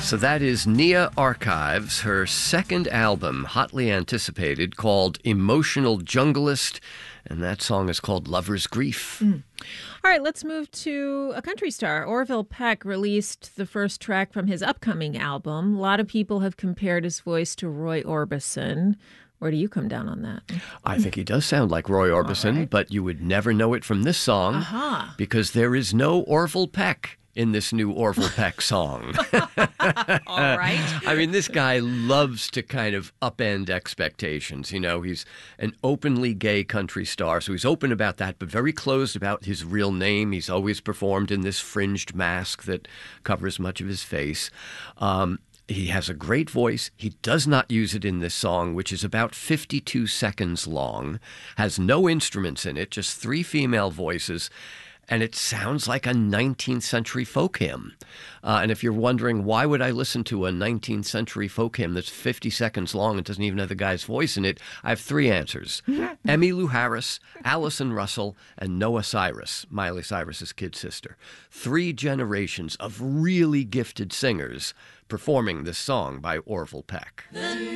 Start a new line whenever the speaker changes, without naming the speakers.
So that is Nia Archives, her second album, hotly anticipated, called Emotional Junglist, and that song is called Lover's Grief.
All right, let's move to a country star. Orville Peck released the first track from his upcoming album. A lot of people have compared his voice to Roy Orbison. Where do you come down on that?
I think he does sound like Roy Orbison,
right.
but you would never know it from this song because there is no Orville Peck in this new Orville Peck song.
All right.
I mean, this guy loves to kind of upend expectations. You know, he's an openly gay country star, so he's open about that, but very closed about his real name. He's always performed in this fringed mask that covers much of his face. He has a great voice. He does not use it in this song, which is about 52 seconds long, has no instruments in it, just three female voices, and it sounds like a 19th century folk hymn. And if you're wondering, why would I listen to a 19th century folk hymn that's 50 seconds long and doesn't even have the guy's voice in it? I have three answers. Emmylou Harris, Allison Russell, and Noah Cyrus, Miley Cyrus's kid sister. Three generations of really gifted singers performing this song by Orville Peck.